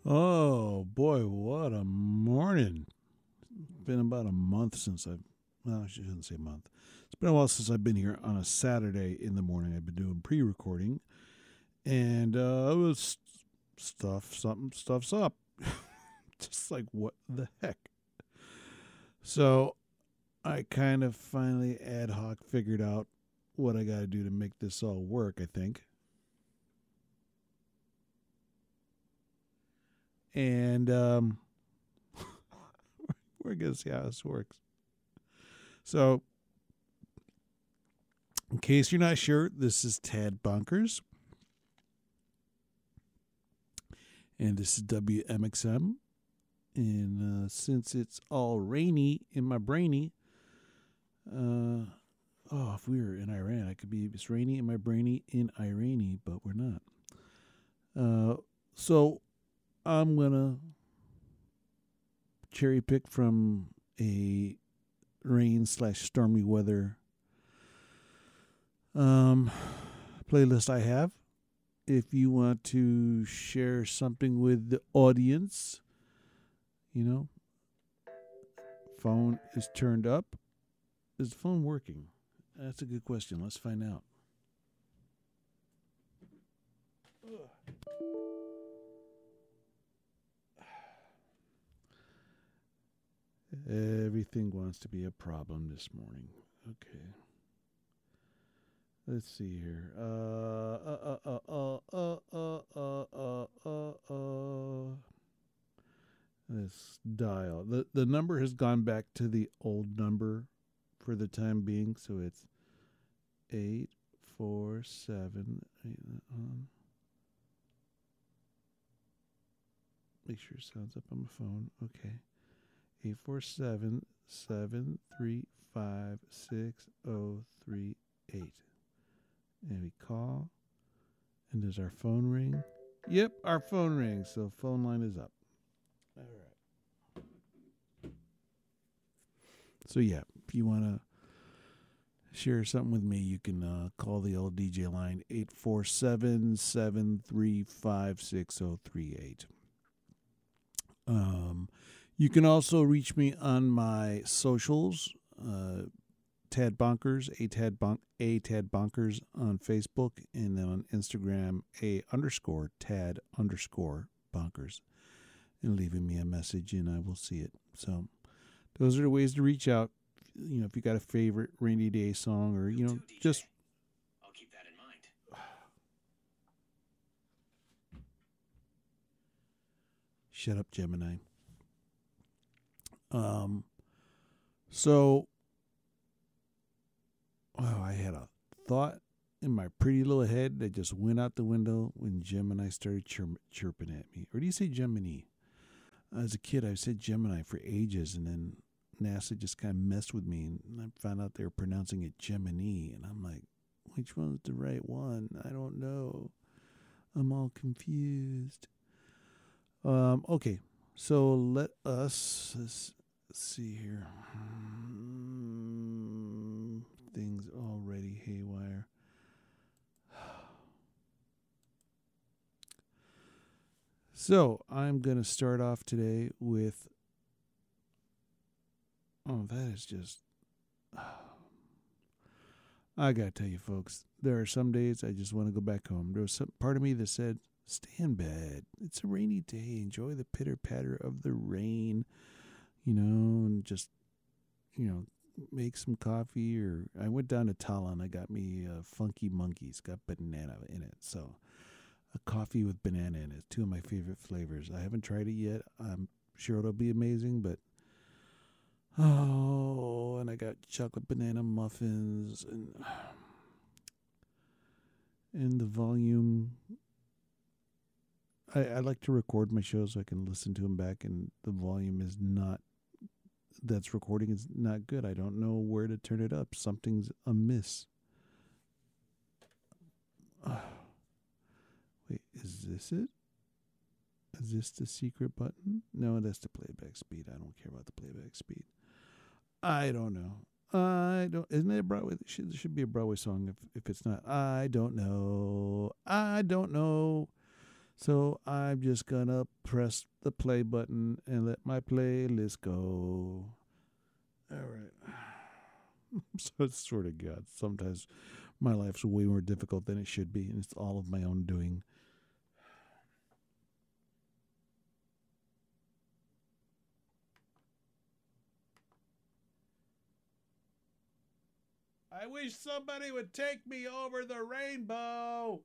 Oh boy, what a morning. It's been about a month since well, I shouldn't say month. It's been a while since I've been here on a Saturday in the morning. I've been doing pre recording and it was stuff's up. Just like, what the heck? So I kind of finally ad hoc figured out what I got to do to make this all work, I think. And we're going to see how this works. So, in case you're not sure, this is Tad Bonkers. And this is WMXM. And since it's all rainy in my brainy, if we were in Iran, I could be, it's rainy in my brainy in Irani, but we're not. So I'm going to cherry pick from a rain/stormy weather playlist I have. If you want to share something with the audience, phone is turned up. Is the phone working? That's a good question. Let's find out. Everything wants to be a problem this morning. Okay. Let's see here. Let's dial. The number has gone back to the old number for the time being, so it's 847. Make sure it sounds up on my phone. Okay. 847-735-6038. And we call. And does our phone ring? Yep, our phone rings. So phone line is up. All right. So yeah, if you want to share something with me, you can call the old DJ line 847-735-6038. You can also reach me on my socials, Tad Bonkers, a Tad Bonkers on Facebook, and then on Instagram, _Tad_Bonkers, and leaving me a message, and I will see it. So those are the ways to reach out. If you got a favorite rainy day song, or just. I'll keep that in mind. Shut up, Gemini. I had a thought in my pretty little head that just went out the window when Gemini started chirping at me. Or do you say Gemini? As a kid, I said Gemini for ages, and then NASA just kind of messed with me, and I found out they were pronouncing it Gemini, and I'm like, which one's the right one? I don't know. I'm all confused. Okay, so let's see here. Things already haywire. So I'm going to start off today with. That is just. I got to tell you, folks, there are some days I just want to go back home. There was some part of me that said, stay in bed. It's a rainy day. Enjoy the pitter-patter of the rain, and just, make some coffee. Or I went down to Talon. I got me Funky Monkeys. Got banana in it. So a coffee with banana in it. Two of my favorite flavors. I haven't tried it yet. I'm sure it'll be amazing, but and I got chocolate banana muffins and the volume. I like to record my shows so I can listen to them back, and the volume is not. That's recording is not good. I don't know where to turn it up. Something's amiss. Wait, is this it? Is this the secret button? No, that's the playback speed. I don't care about the playback speed. I don't know. Isn't it a Broadway? It should be a Broadway song if it's not. I don't know. So I'm just gonna press the play button and let my playlist go. All right. So it's sort of God. Sometimes my life's way more difficult than it should be, and it's all of my own doing. I wish somebody would take me over the rainbow.